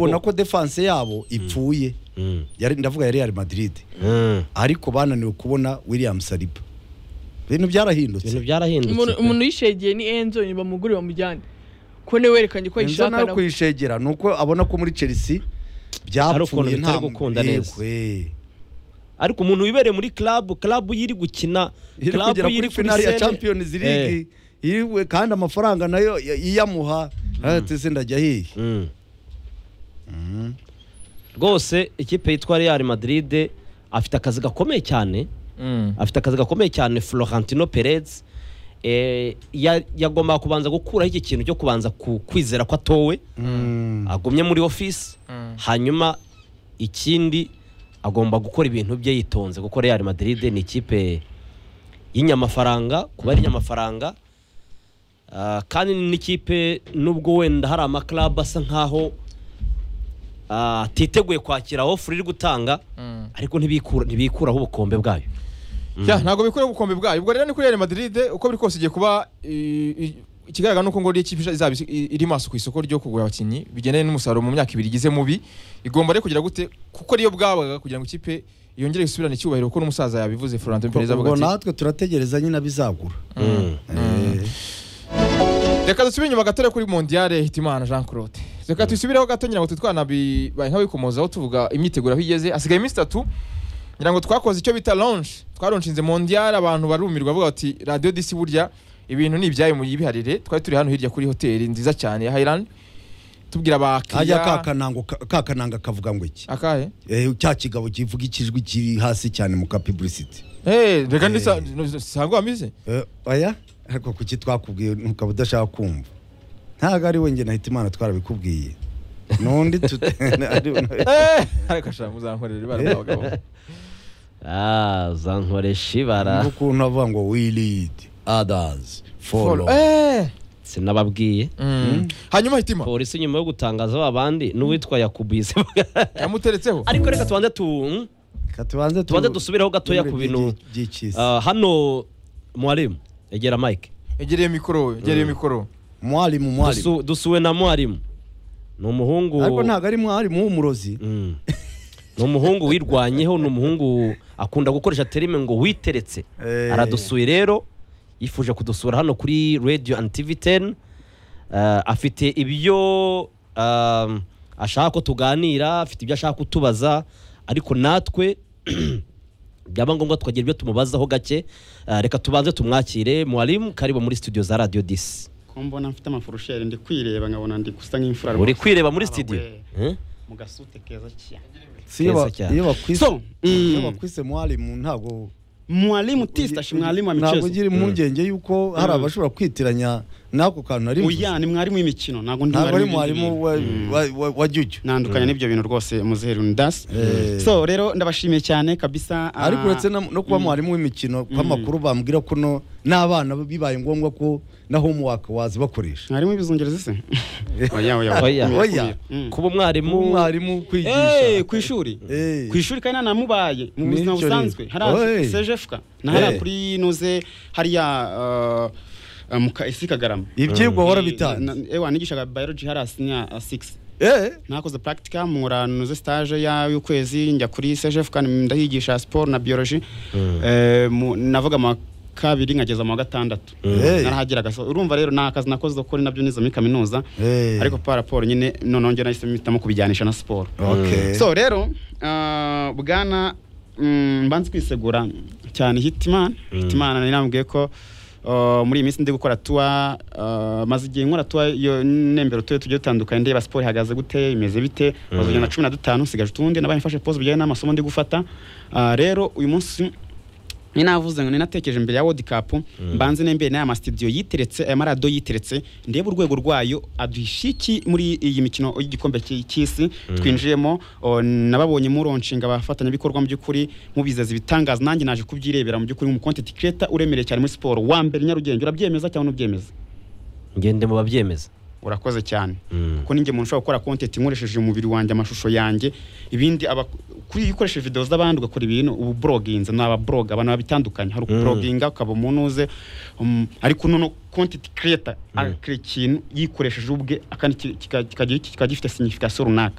ubona ko defense yabo ipfuye yari ndavuga yari Real Madrid ariko bananiwe kubona William Saliba ibintu byarahindutse umuntu yishegeye ni Enzo ni bamugure bamujyane ko ne werekanye ko yishaka na kwishegera nuko abona ko muri Chelsea byapfuye nta gukunda neza ariko umuntu wibereye muri club yiri gukina club yiri finale ya Champions League iriwe kandi amafaranga nayo iyamuha atese ndajya hiye rwose ikipe yitwa Real Madrid afite akazi gakomeye cyane Florentino Perez yagomba kubanza gukuraho iki kintu cyo kubanza kwizera ko atowe agumye muri office hanyuma ikindi agomba gukora ibintu bye yitonze kuko Real Madrid ni ikipe y'inyamafaranga kuba ari nyamafaranga kandi ni ikipe nubwo wenda hari ama club asa nkaho titeguye kwakira offer iri gutanga ariko ntibikuraho ubukombe bwayo ntago bikuraho ubukombe bwayo ubwo rero ni kuri Real Madrid uko biri kose igiye kuba ikigaragara nuko ngo ari ikipe izaba iri maso ku isoko ryo kugura abakinyi bigendanye n'umusaruro mu myaka 2 igize mubi igomba rero kugira gute kuko riyo bwabaga kugira ngo ikipe yongere isubirane cyubahiro kuko n'umusaza yabivuze Florentino Perez avuga ati natwe turategereza nyina bizagura reka dusubire inyuma gatore kuri mondiale Hitimana Jean Claude reka tusubireho gato nyina ngo tutwanabi baye nk'abikomozaho tuvuga imyiteguro aho igeze asigaye iminsi 3 ngira ngo twakoze icyo bita launch twaronshinze mondiale abantu barumirwa bavuga ati radio disi burya ibintu ni ibyaye mu yibiharire twari turi hano hirya kuri hoteli nziza cyane ya Highland tubwira abakiriya kakananga kavuga ngo iki akahe cya kigabo kivuga ikijwi kiri hasi cyane mu publicity reka ndisango amize aya ariko kuki twakubwiye ntukaba udashaka kumva ntago ari we nge na Hitimana twarabikubwiye nundi ariko shaka muzankorera ibara abagabo zankoresha ibara ukuntu avuga ngo we lead others follow sinababwiye hanyuma Hitima polisi nyuma yo gutangaza abandi n'uwitwa Yakubise yamuteretseho ariko reka tubanze dusubireho gatoya ku bintu hano mwarimu egera Mike egereye mikoro mwarimu dusuwe na mwarimu ni umuhungu ariko ntago ari mwarimu w'umurozi ni umuhungu wirwanyeho ni umuhungu akunda gukoresha terime ngo witeretse aradusuye rero yifuje kudusura hano kuri Radio and TV 10 afite ibyo ashaka ko tuganira afite ibyo ashaka kutubaza ariko natwe byaba ngombwa tukagira ibyo tumubazaho gake reka tubanze tumwakire mwalimu karibu muri studio za Radio 10 kombona mfite amafurusheri ndi kwireba nkabona ndi gusa nk'imfura uri kwireba muri studio mu gasute keza cyane iyo bakwise mwalimu ntago mwalimu tistash mwalimu wa michezo ntabwo gira impungenge yuko hari abashobora kwitiranya nako kantu ari uya ni mwarimu w'imikino ntago ari mwarimu wa jujju nandukanye n'ibyo bintu rwose muzeheru ndas so rero ndabashimiye cyane kabisa ariko uretse no kuba mwarimu w'imikino kwamakuru bambwira ko no n'abana bibaye ngombwa ko na homework wazi bakoresha mwarimu bizongereza se oya kuba mwarimu kwigisha ku ishuri kandi namubaye mu buzima busanzwe hari CGFK na hari kuri noze hariya muka Kagarama ibyigwa hora bitana nigishaga biology hari asinya 6 nakoze practical muranoze stage ya y'ukwezi njya kuri CGFK ndahigisha sport na biology navuga mu kabiri nkageza mu gatandatu narahagiraga urumva rero nakazi nakoze ko nabyo nizo muri kaminuza ariko par rapport nyine nononge nahise mpitamo kubijyanisha na sport so rero bwana mbanze kwisegura cyane Hitimana ninambwiye ko muri iyi minsi ndi gukora tour maze igihe nkora tour yo nembero tujye dutandukanye ndeba sport ihagaze gute imeze bite bazogenda 15 sigaje utundi nabaye mfashe pause bijyanye n'amasomo ndi gufata rero uyu munsi ninavuze ngo ninatekeje imbere ya World Cup mbanze nembere n'aya studio yiteretse aya marado yiteretse ndebe urwego rwayo aduhishiki muri iyi mikino y'igikombe cy'isi twinjiyemo nababonye mu launching abafatanya bikorwa mu byukuri mubizeza ibitangaza nanjye naje kubyirebera mu byukuri mu content creator uremereye cyane muri sport wa mbere Nyarugenge urabyemeza cyangwa unubyemeza ngende mu babyemeza urakoze cyane kuko ninge muntu ushobora gukora content nkoresheje umubiri wanjye amashusho yanjye ibindi kuri ukoresheje video z'abandi ugakora ibintu ubu blogging n'aba blog abantu babitandukanye hari blogging akaba umunuze ariko nono content creator akora ikintu yikoresheje ubwe akandi kikagifite signification runaka